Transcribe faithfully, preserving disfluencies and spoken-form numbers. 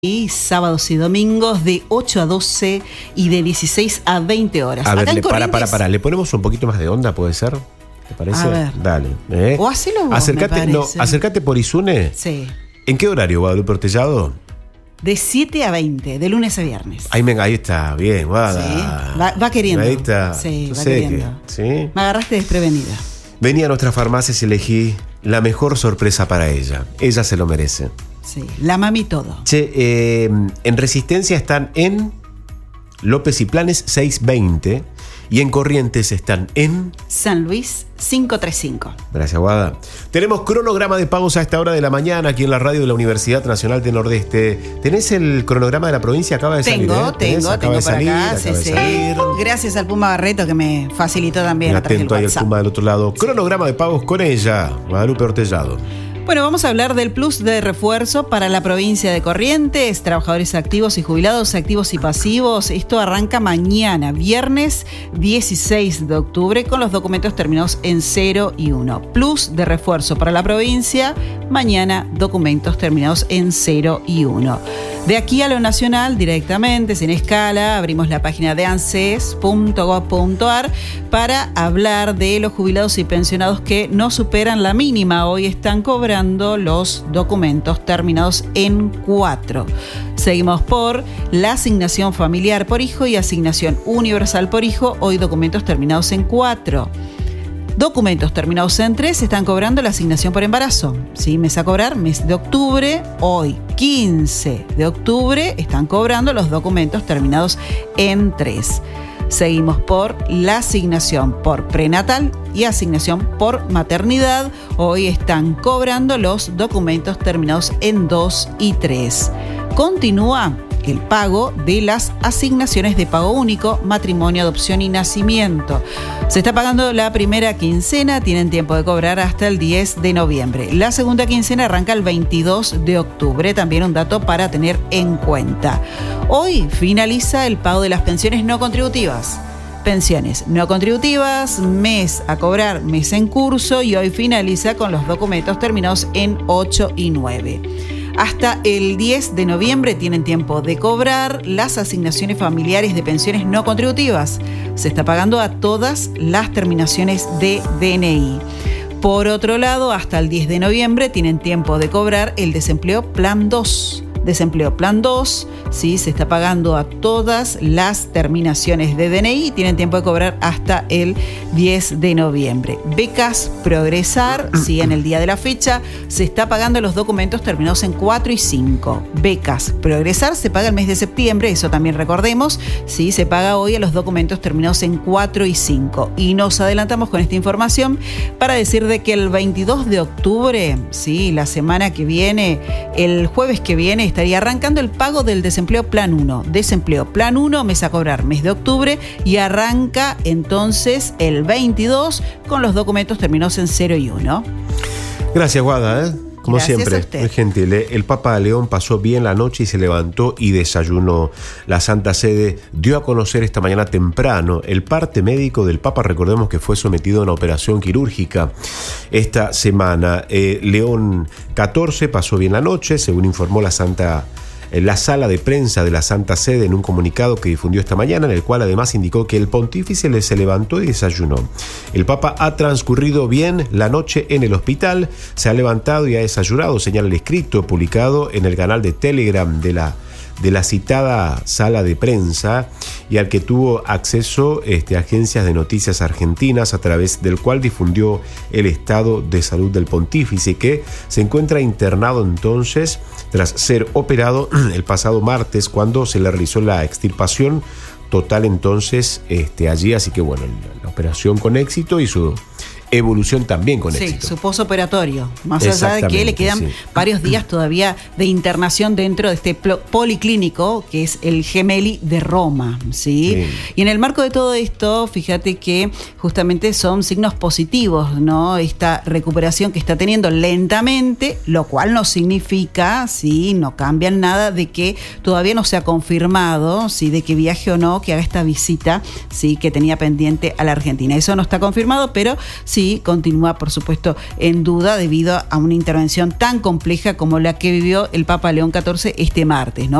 Y sábados y domingos de ocho a doce y de dieciséis a veinte horas. A ver, Acá en le, para, Corrientes- para, para. ¿Le ponemos un poquito más de onda, puede ser? ¿Te parece? A ver. Dale. ¿eh? O hacelo vos, Acércate, me no, parece. acércate por Isune. Sí. ¿En qué horario, Guadalupe Ortellado? De siete a veinte, de lunes a viernes. Ahí, me, ahí está, bien, Guada. Sí, va- va queriendo. Ahí está. Sí, Yo va sé queriendo. que- ¿sí? Me agarraste desprevenida. Vení a nuestras farmacias y elegí la mejor sorpresa para ella. Ella se lo merece. Sí, la mami todo. Che, eh, en Resistencia están en López y Planes seiscientos veinte y en Corrientes están en... San Luis quinientos treinta y cinco. Gracias, Guada. Tenemos cronograma de pagos a esta hora de la mañana aquí en la radio de la Universidad Nacional del Nordeste. ¿Tenés el cronograma de la provincia? Acaba de salir, Tengo, ¿eh? ¿Tenés? tengo, Acaba tengo de por salir, acá. acaba Sí, de sí. salir. Gracias al Puma Barreto que me facilitó también a través del Atento ahí el WhatsApp. Puma del otro lado. Cronograma de pagos con ella, Guadalupe Ortellado. Bueno, vamos a hablar del plus de refuerzo para la provincia de Corrientes, trabajadores activos y jubilados, activos y pasivos. Esto arranca mañana, viernes dieciséis de octubre, con los documentos terminados en cero y uno. Plus de refuerzo para la provincia, mañana documentos terminados en cero y uno. De aquí a lo nacional, directamente, sin escala, abrimos la página de anses punto gob punto ar para hablar de los jubilados y pensionados que no superan la mínima. Hoy están cobrando los documentos terminados en cuatro. Seguimos por la asignación familiar por hijo y asignación universal por hijo. Hoy documentos terminados en cuatro. Documentos terminados en tres están cobrando la asignación por embarazo. ¿Sí? Mes a cobrar, mes de octubre. Hoy, quince de octubre, están cobrando los documentos terminados en tres. Seguimos por la asignación por prenatal y asignación por maternidad. Hoy están cobrando los documentos terminados en dos y tres. Continúa el pago de las asignaciones de pago único, matrimonio, adopción y nacimiento. Se está pagando la primera quincena, tienen tiempo de cobrar hasta el diez de noviembre. La segunda quincena arranca el veintidós de octubre, también un dato para tener en cuenta. Hoy finaliza el pago de las pensiones no contributivas. Pensiones no contributivas, mes a cobrar, mes en curso, y hoy finaliza con los documentos terminados en ocho y nueve. Hasta el diez de noviembre tienen tiempo de cobrar las asignaciones familiares de pensiones no contributivas. Se está pagando a todas las terminaciones de D N I. Por otro lado, hasta el diez de noviembre tienen tiempo de cobrar el desempleo Plan dos. Desempleo Plan dos, sí, se está pagando a todas las terminaciones de D N I y tienen tiempo de cobrar hasta el diez de noviembre. Becas Progresar, sí, en el día de la fecha se está pagando los documentos terminados en cuatro y cinco. Becas Progresar se paga el mes de septiembre, eso también recordemos, sí, se paga hoy a los documentos terminados en cuatro y cinco. Y nos adelantamos con esta información para decir de que el veintidós de octubre, sí, la semana que viene, el jueves que viene, estaría arrancando el pago del desempleo Plan uno. Desempleo Plan uno, mes a cobrar, mes de octubre, y arranca entonces el veintidós con los documentos terminados en cero y uno. Gracias, Guada, ¿eh? Como Gracias siempre, a usted. muy gentil. ¿eh? El Papa León pasó bien la noche y se levantó y desayunó. La Santa Sede dio a conocer esta mañana temprano el parte médico del Papa. Recordemos que fue sometido a una operación quirúrgica esta semana. Eh, León catorce pasó bien la noche, según informó la Santa la sala de prensa de la Santa Sede en un comunicado que difundió esta mañana, en el cual además indicó que el pontífice se levantó y desayunó. El Papa ha transcurrido bien la noche en el hospital, se ha levantado y ha desayunado, señala el escrito publicado en el canal de Telegram de la de la citada sala de prensa, y al que tuvo acceso este, agencias de noticias argentinas, a través del cual difundió el estado de salud del pontífice, que se encuentra internado entonces tras ser operado el pasado martes, cuando se le realizó la extirpación total entonces este, allí. Así que bueno, la, la operación con éxito y su evolución también con Sí, éxito. su posoperatorio. Más allá de que le quedan sí. varios días todavía de internación dentro de este plo- policlínico que es el Gemelli de Roma, ¿sí? Sí. Y en el marco de todo esto, fíjate que justamente son signos positivos, ¿no? Esta recuperación que está teniendo lentamente, lo cual no significa, ¿sí? No cambia nada de que todavía no se ha confirmado, ¿sí? De que viaje o no, que haga esta visita, ¿sí? Que tenía pendiente a la Argentina. Eso no está confirmado, pero sí sí continúa, por supuesto, en duda debido a una intervención tan compleja como la que vivió el Papa León catorce este martes, ¿no?